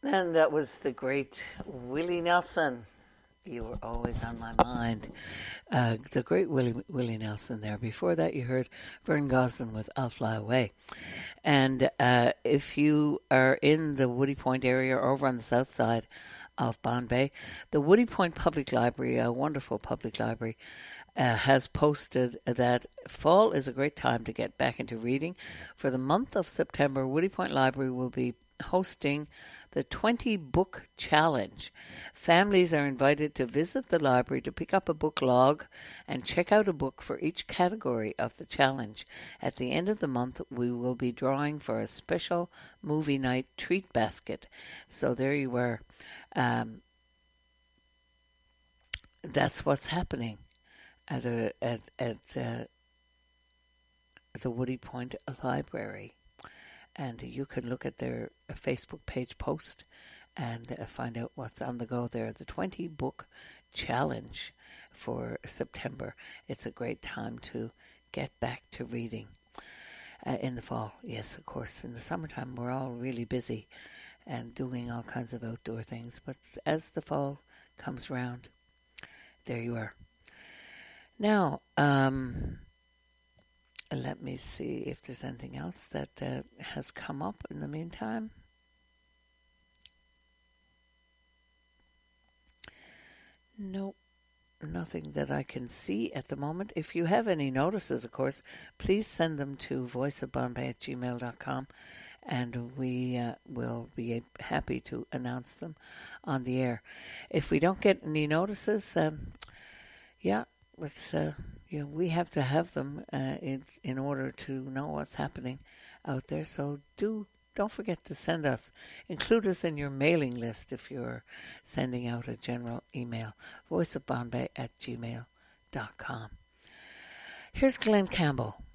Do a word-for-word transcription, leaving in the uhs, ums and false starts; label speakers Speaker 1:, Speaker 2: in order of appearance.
Speaker 1: And that was the great Willie Nelson. You were always on my mind. Uh, the great Willie, Willie Nelson there. Before that, you heard Vern Gosling with I'll Fly Away. And uh, if you are in the Woody Point area or over on the south side of Bombay, the Woody Point Public Library, a wonderful public library, uh, has posted that fall is a great time to get back into reading. For the month of September, Woody Point Library will be hosting the twenty Book Challenge. Families are invited to visit the library to pick up a book log and check out a book for each category of the challenge. At the end of the month, we will be drawing for a special movie night treat basket. So there you were. Um, that's what's happening at, a, at, at uh, the Woody Point Library. And you can look at their Facebook page post and find out what's on the go there. The twenty Book Challenge for September. It's a great time to get back to reading uh, in the fall. Yes, of course, in the summertime we're all really busy and doing all kinds of outdoor things. But as the fall comes round, there you are. Now, um... let me see if there's anything else that uh, has come up in the meantime. Nope, nothing that I can see at the moment. If you have any notices, of course, please send them to voiceofbombay at gmail dot com, and we uh, will be happy to announce them on the air. If we don't get any notices, um, yeah, it's... Uh, You know, we have to have them uh, in in order to know what's happening out there. So do don't forget to send us, include us in your mailing list if you're sending out a general email. voiceofbombay at gmail dot com. Here's Glenn Campbell.